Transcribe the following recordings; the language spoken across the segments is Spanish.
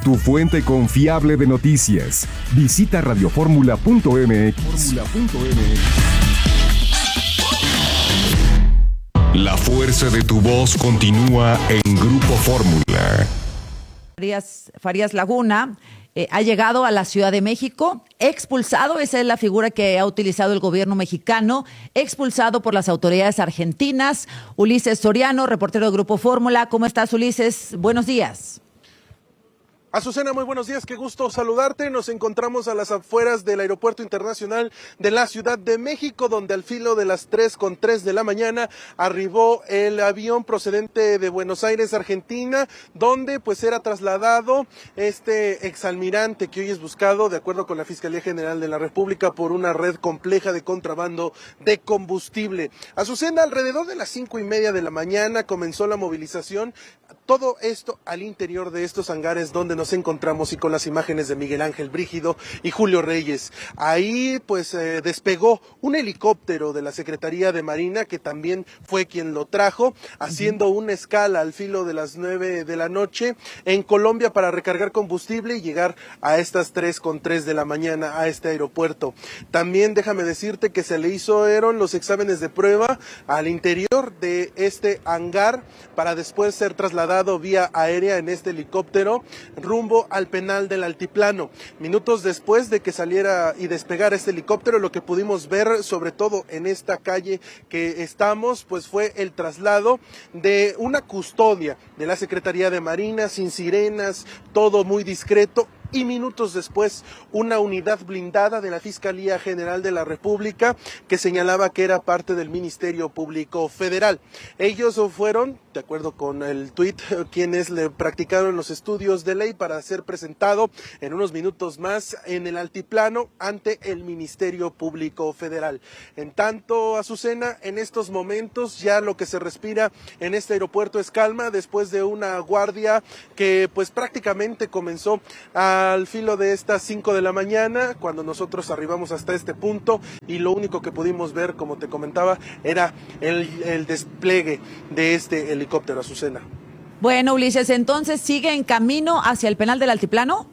tu fuente confiable de noticias. Visita radioformula.mx. La fuerza de tu voz continúa en Grupo Fórmula. Farías Laguna ha llegado a la Ciudad de México, expulsado, esa es la figura que ha utilizado el gobierno mexicano, expulsado por las autoridades argentinas. Ulises Soriano, reportero de Grupo Fórmula. ¿Cómo estás, Ulises? Buenos días. Azucena, muy buenos días, qué gusto saludarte. Nos encontramos a las afueras del Aeropuerto Internacional de la Ciudad de México, donde al filo de las 3:03 de la mañana arribó el avión procedente de Buenos Aires, Argentina, donde pues era trasladado este exalmirante que hoy es buscado, de acuerdo con la Fiscalía General de la República, por una red compleja de contrabando de combustible. Azucena, alrededor de las 5:30 de la mañana comenzó la movilización. Todo esto al interior de estos hangares donde nos encontramos y con las imágenes de Miguel Ángel Brígido y Julio Reyes. Ahí pues despegó un helicóptero de la Secretaría de Marina, que también fue quien lo trajo, haciendo una escala al filo de las 9 de la noche en Colombia para recargar combustible y llegar a estas 3:03 de la mañana a este aeropuerto. También déjame decirte que se le hicieron los exámenes de prueba al interior de este hangar para después ser trasladado vía aérea en este helicóptero rumbo al penal del Altiplano. Minutos después de que saliera y despegara este helicóptero, lo que pudimos ver, sobre todo en esta calle que estamos, pues fue el traslado de una custodia de la Secretaría de Marina, sin sirenas, todo muy discreto. Y minutos después, una unidad blindada de la Fiscalía General de la República que señalaba que era parte del Ministerio Público Federal. Ellos fueron, de acuerdo con el tuit, quienes le practicaron los estudios de ley para ser presentado en unos minutos más en el Altiplano ante el Ministerio Público Federal. En tanto, Azucena, en estos momentos ya lo que se respira en este aeropuerto es calma después de una guardia que pues prácticamente comenzó al filo de estas 5 de la mañana, cuando nosotros arribamos hasta este punto, y lo único que pudimos ver, como te comentaba, era el despliegue de este helicóptero, Azucena. Bueno, Ulises, entonces, ¿sigue en camino hacia el penal del Altiplano?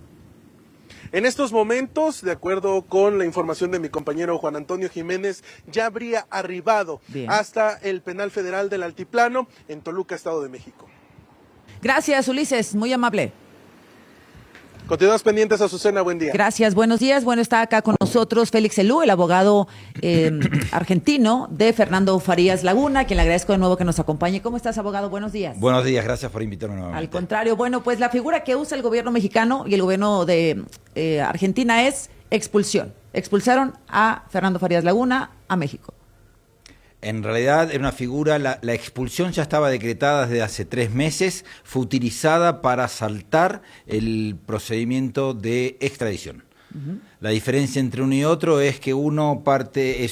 En estos momentos, de acuerdo con la información de mi compañero Juan Antonio Jiménez, ya habría arribado hasta el penal federal del Altiplano en Toluca, Estado de México. Gracias, Ulises, muy amable. Continuamos pendientes, Azucena, buen día. Gracias, buenos días. Bueno, está acá con nosotros Félix Elú, el abogado argentino de Fernando Farías Laguna, quien le agradezco de nuevo que nos acompañe. ¿Cómo estás, abogado? Buenos días. Buenos días, gracias por invitarme nuevamente. Al contrario, bueno, pues la figura que usa el gobierno mexicano y el gobierno de Argentina es expulsión. Expulsaron a Fernando Farías Laguna a México. En realidad era una figura, la expulsión ya estaba decretada desde hace 3 meses, fue utilizada para saltar el procedimiento de extradición. La diferencia entre uno y otro es que uno parte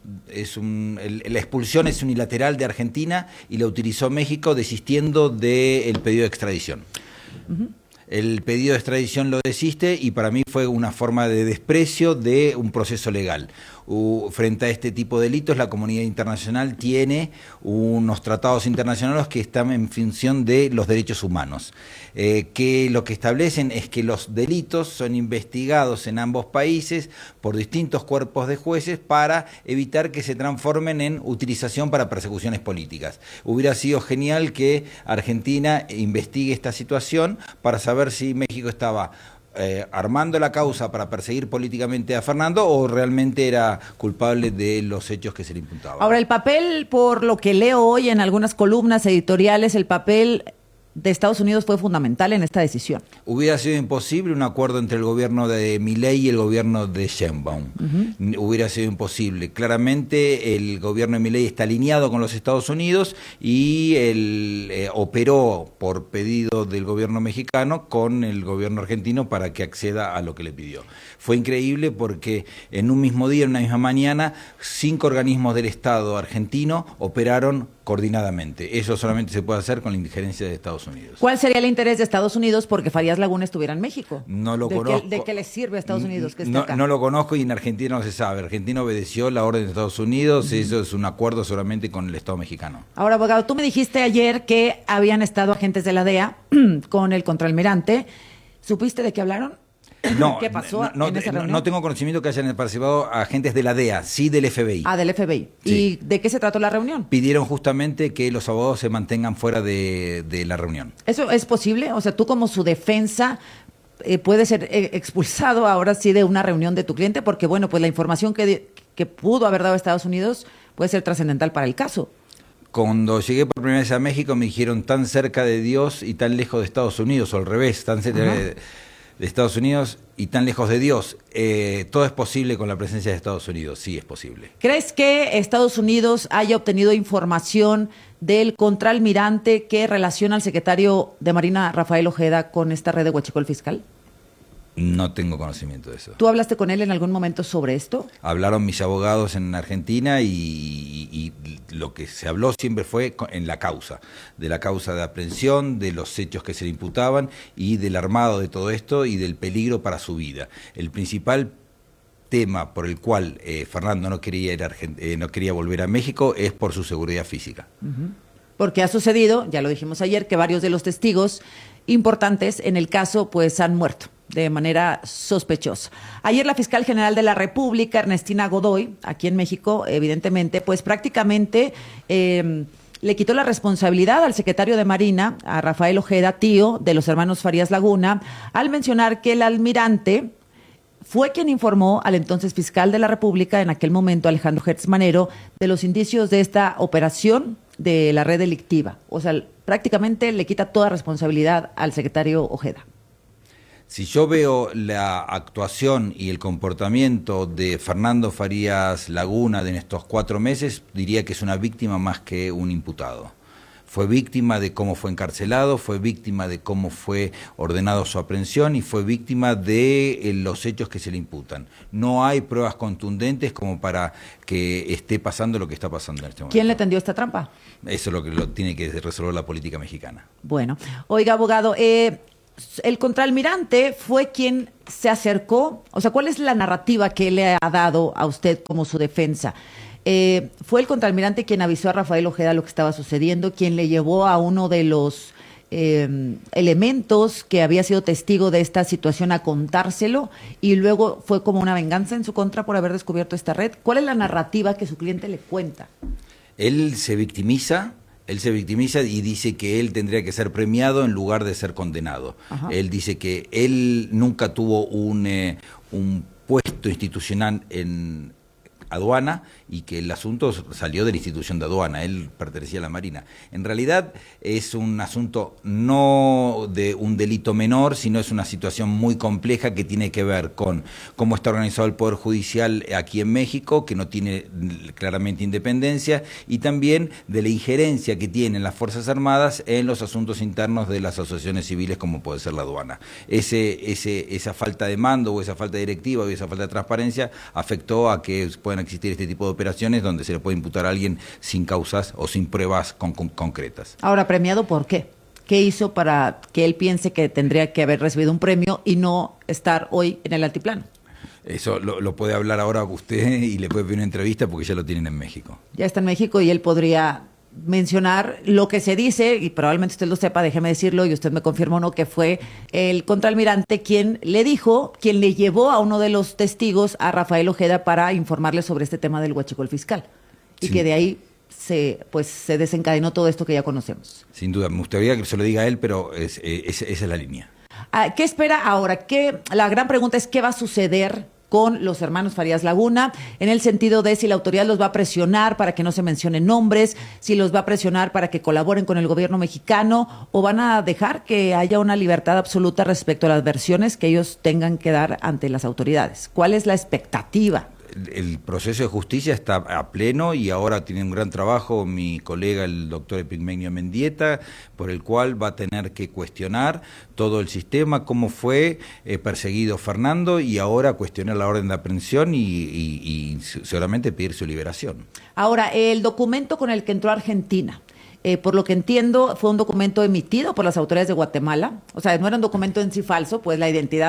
la expulsión es unilateral de Argentina y la utilizó México desistiendo del pedido de extradición. El pedido de extradición lo desiste y para mí fue una forma de desprecio de un proceso legal. Frente a este tipo de delitos, la comunidad internacional tiene unos tratados internacionales que están en función de los derechos humanos, que lo que establecen es que los delitos son investigados en ambos países por distintos cuerpos de jueces para evitar que se transformen en utilización para persecuciones políticas. Hubiera sido genial que Argentina investigue esta situación para saber si México estaba armando la causa para perseguir políticamente a Fernando o realmente era culpable de los hechos que se le imputaban. Ahora, el papel, por lo que leo hoy en algunas columnas editoriales, el papel de Estados Unidos fue fundamental en esta decisión. Hubiera sido imposible un acuerdo entre el gobierno de Milei y el gobierno de Sheinbaum. Hubiera sido imposible. Claramente el gobierno de Milei está alineado con los Estados Unidos y operó por pedido del gobierno mexicano con el gobierno argentino para que acceda a lo que le pidió. Fue increíble porque en un mismo día, en una misma mañana, 5 organismos del Estado argentino operaron coordinadamente. Eso solamente se puede hacer con la injerencia de Estados Unidos. ¿Cuál sería el interés de Estados Unidos porque Farías Laguna estuviera en México? No lo conozco. ¿De qué le sirve a Estados Unidos que esté acá? No lo conozco y en Argentina no se sabe. Argentina obedeció la orden de Estados Unidos, eso es un acuerdo solamente con el Estado mexicano. Ahora, abogado, tú me dijiste ayer que habían estado agentes de la DEA con el contraalmirante ¿Supiste de qué hablaron? No, ¿Qué pasó en esa reunión? no tengo conocimiento que hayan participado agentes de la DEA, sí del FBI. Ah, del FBI. Sí. ¿Y de qué se trató la reunión? Pidieron justamente que los abogados se mantengan fuera de la reunión. ¿Eso es posible? O sea, tú como su defensa puedes ser expulsado ahora sí de una reunión de tu cliente, porque bueno, pues la información que pudo haber dado a Estados Unidos puede ser trascendental para el caso. Cuando llegué por primera vez a México me dijeron tan cerca de Dios y tan lejos de Estados Unidos, o al revés, tan cerca de Estados Unidos y tan lejos de Dios. Todo es posible con la presencia de Estados Unidos, sí es posible. ¿Crees que Estados Unidos haya obtenido información del contraalmirante que relaciona al secretario de Marina, Rafael Ojeda, con esta red de huachicol fiscal? No tengo conocimiento de eso. ¿Tú hablaste con él en algún momento sobre esto? Hablaron mis abogados en Argentina y lo que se habló siempre fue en la causa, de la causa de aprehensión, de los hechos que se le imputaban y del armado de todo esto y del peligro para su vida. El principal tema por el cual Fernando no quería no quería volver a México es por su seguridad física. Porque ha sucedido, ya lo dijimos ayer, que varios de los testigos importantes en el caso pues han muerto de manera sospechosa. Ayer la fiscal general de la República, Ernestina Godoy, aquí en México, evidentemente, pues prácticamente le quitó la responsabilidad al secretario de Marina, a Rafael Ojeda, tío de los hermanos Farías Laguna, al mencionar que el almirante fue quien informó al entonces fiscal de la República, en aquel momento Alejandro Gertz Manero, de los indicios de esta operación de la red delictiva. O sea, prácticamente le quita toda responsabilidad al secretario Ojeda. Si yo veo la actuación y el comportamiento de Fernando Farías Laguna en estos 4 meses, diría que es una víctima más que un imputado. Fue víctima de cómo fue encarcelado, fue víctima de cómo fue ordenado su aprehensión y fue víctima de los hechos que se le imputan. No hay pruebas contundentes como para que esté pasando lo que está pasando en este momento. ¿Quién le tendió esta trampa? Eso es lo que lo tiene que resolver la política mexicana. Bueno, oiga, abogado, el contraalmirante fue quien se acercó, o sea, ¿cuál es la narrativa que le ha dado a usted como su defensa? Fue el contraalmirante quien avisó a Rafael Ojeda lo que estaba sucediendo, quien le llevó a uno de los elementos que había sido testigo de esta situación a contárselo, y luego fue como una venganza en su contra por haber descubierto esta red. ¿Cuál es la narrativa que su cliente le cuenta? Él se victimiza y dice que él tendría que ser premiado en lugar de ser condenado. Ajá. Él dice que él nunca tuvo un puesto institucional en aduana y que el asunto salió de la institución de aduana, él pertenecía a la Marina. En realidad es un asunto no de un delito menor, sino es una situación muy compleja que tiene que ver con cómo está organizado el Poder Judicial aquí en México, que no tiene claramente independencia, y también de la injerencia que tienen las Fuerzas Armadas en los asuntos internos de las asociaciones civiles, como puede ser la aduana. Esa falta de mando o esa falta de directiva o esa falta de transparencia afectó a que puedan existir este tipo de operaciones donde se le puede imputar a alguien sin causas o sin pruebas concretas. Ahora, ¿premiado por qué? ¿Qué hizo para que él piense que tendría que haber recibido un premio y no estar hoy en el altiplano? Eso lo puede hablar ahora usted y le puede pedir una entrevista porque ya lo tienen en México. Ya está en México y él podría mencionar lo que se dice, y probablemente usted lo sepa, déjeme decirlo, y usted me confirma o no, que fue el contraalmirante quien le llevó a uno de los testigos, a Rafael Ojeda, para informarle sobre este tema del huachicol fiscal. Y sí, que de ahí se desencadenó todo esto que ya conocemos. Sin duda, me gustaría que se lo diga a él, pero esa es la línea. ¿Qué espera ahora? La gran pregunta es ¿qué va a suceder con los hermanos Farías Laguna, en el sentido de si la autoridad los va a presionar para que no se mencionen nombres, si los va a presionar para que colaboren con el gobierno mexicano, o van a dejar que haya una libertad absoluta respecto a las versiones que ellos tengan que dar ante las autoridades? ¿Cuál es la expectativa? El proceso de justicia está a pleno y ahora tiene un gran trabajo mi colega, el doctor Epigmenio Mendieta, por el cual va a tener que cuestionar todo el sistema, cómo fue perseguido Fernando, y ahora cuestionar la orden de aprehensión y seguramente pedir su liberación. Ahora, el documento con el que entró a Argentina, por lo que entiendo, fue un documento emitido por las autoridades de Guatemala. O sea, no era un documento en sí falso, pues la identidad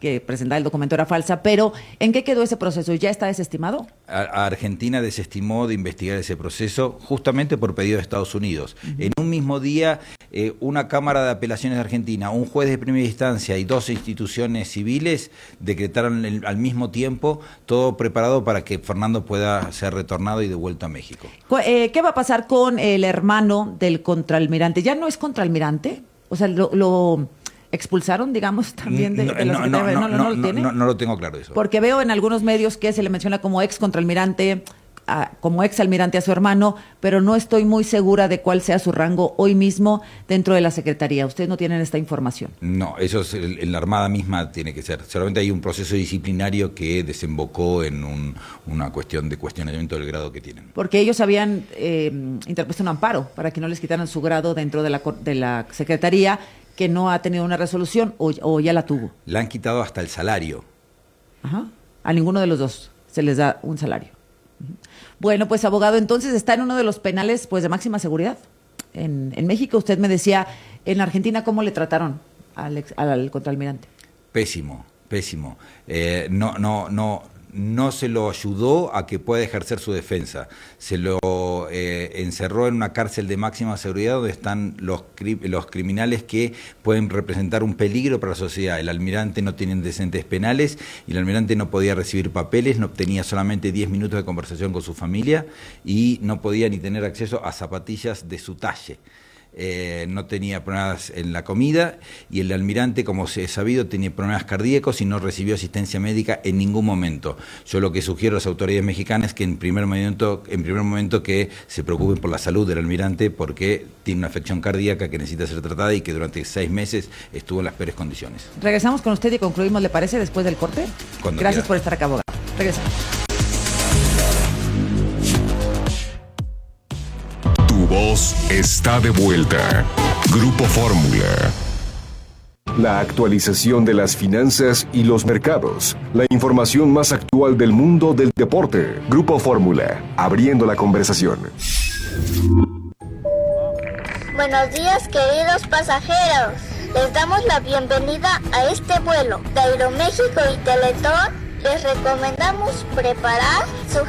que presentaba el documento era falsa, pero ¿en qué quedó ese proceso? ¿Ya está desestimado? Argentina desestimó de investigar ese proceso justamente por pedido de Estados Unidos. En un mismo día, una Cámara de Apelaciones de Argentina, un juez de primera instancia y 2 instituciones civiles decretaron al mismo tiempo todo preparado para que Fernando pueda ser retornado y devuelto a México. ¿Qué va a pasar con el hermano del contraalmirante? ¿Ya no es contraalmirante? O sea, lo expulsaron, digamos, también de la Secretaría. No lo tengo claro eso. Porque veo en algunos medios que se le menciona como ex contraalmirante, como ex almirante a su hermano, pero no estoy muy segura de cuál sea su rango hoy mismo dentro de la Secretaría. ¿Ustedes no tienen esta información? No, eso es en la Armada misma tiene que ser. Solamente hay un proceso disciplinario que desembocó en una cuestión de cuestionamiento del grado que tienen. Porque ellos habían interpuesto un amparo para que no les quitaran su grado dentro de la Secretaría, que no ha tenido una resolución o ya la tuvo. Le han quitado hasta el salario. Ajá. A ninguno de los dos se les da un salario. Bueno, pues abogado, entonces está en uno de los penales pues de máxima seguridad. En México, usted me decía, en Argentina, ¿cómo le trataron al contraalmirante? Pésimo. No se lo ayudó a que pueda ejercer su defensa. Se lo encerró en una cárcel de máxima seguridad donde están los criminales que pueden representar un peligro para la sociedad. El almirante no tiene antecedentes penales y el almirante no podía recibir papeles, no tenía solamente 10 minutos de conversación con su familia y no podía ni tener acceso a zapatillas de su talle. No tenía problemas en la comida y el almirante, como se ha sabido, tenía problemas cardíacos y no recibió asistencia médica en ningún momento. Yo lo que sugiero a las autoridades mexicanas es que en primer momento que se preocupen por la salud del almirante porque tiene una afección cardíaca que necesita ser tratada y que durante 6 meses estuvo en las peores condiciones. Regresamos con usted y concluimos, ¿le parece, después del corte? Gracias por estar acá, abogado. Regresamos. Tu voz está de vuelta. Grupo Fórmula. La actualización de las finanzas y los mercados. La información más actual del mundo del deporte. Grupo Fórmula. Abriendo la conversación. Buenos días, queridos pasajeros. Les damos la bienvenida a este vuelo de Aeroméxico y Teletón. Les recomendamos preparar su